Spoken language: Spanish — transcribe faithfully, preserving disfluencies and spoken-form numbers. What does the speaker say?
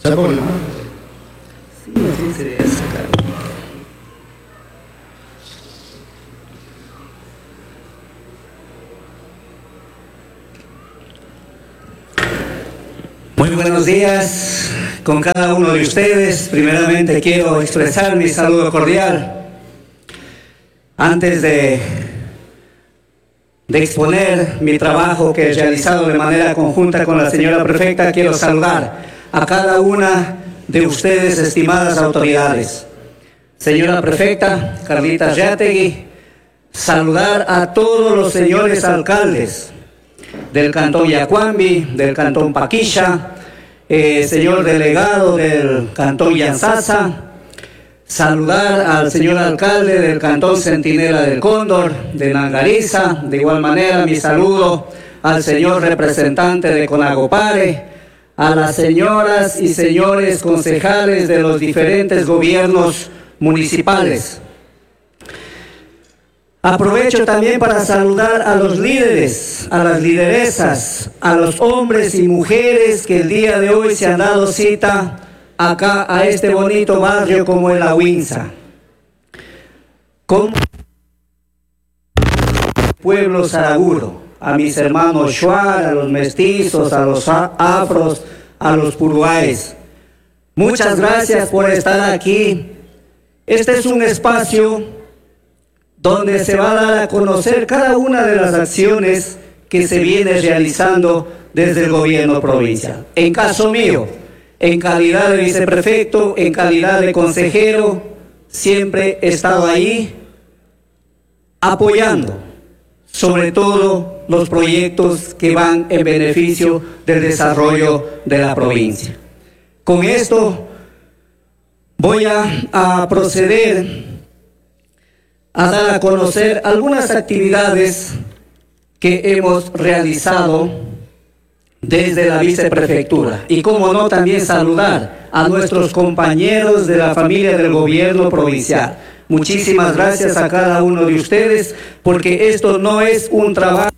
Chapo, ¿no? Sí, así se debe sacar. Muy buenos días con cada uno de ustedes. Primeramente quiero expresar mi saludo cordial. Antes de, de exponer mi trabajo que he realizado de manera conjunta con la señora prefecta, quiero saludar a cada una de ustedes, estimadas autoridades. Señora prefecta Carlita Reategui, saludar a todos los señores alcaldes del Cantón Yacuambi, del Cantón Paquilla, eh, señor delegado del Cantón Yanzasa, saludar al señor alcalde del Cantón Centinela del Cóndor, de Nangariza, de igual manera mi saludo al señor representante de Conagopare, a las señoras y señores concejales de los diferentes gobiernos municipales. Aprovecho también para saludar a los líderes, a las lideresas, a los hombres y mujeres que el día de hoy se han dado cita acá a este bonito barrio como el Ahuinza. Como pueblo saraguro, a mis hermanos Shuar, a los mestizos, a los afros, a los puruáes. Muchas gracias por estar aquí. Este es un espacio donde se va a dar a conocer cada una de las acciones que se viene realizando desde el gobierno provincial. En caso mío, en calidad de viceprefecto, en calidad de consejero, siempre he estado ahí apoyando, sobre todo los proyectos que van en beneficio del desarrollo de la provincia. Con esto voy a, a proceder a dar a conocer algunas actividades que hemos realizado desde la viceprefectura. Y como no, también saludar a nuestros compañeros de la familia del gobierno provincial. Muchísimas gracias a cada uno de ustedes, porque esto no es un trabajo